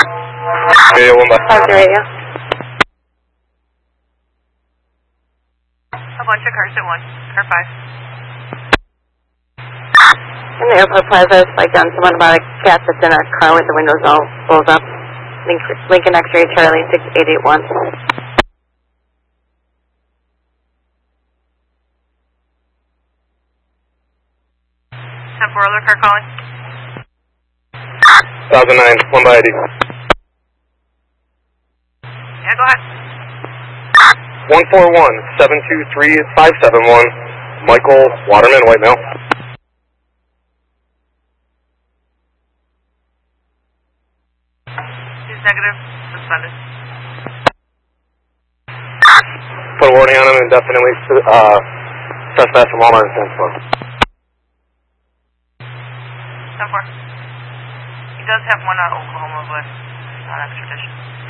Radio 1 by. Positive radio. A bunch of cars at 1, car 5. In the airport plaza, spiked down someone about a cat that's in a car with the windows all rolled up. Lincoln X-ray Charlie 6881. 10-4, other car calling. 1009, 1 by 80. Yeah, go ahead. 141-723-571, Michael Waterman, white male. He's negative, suspended. Put a warning on him indefinitely, trespass from Walmart and Sanford. 10-4. He does have one on Oklahoma, but not extradition.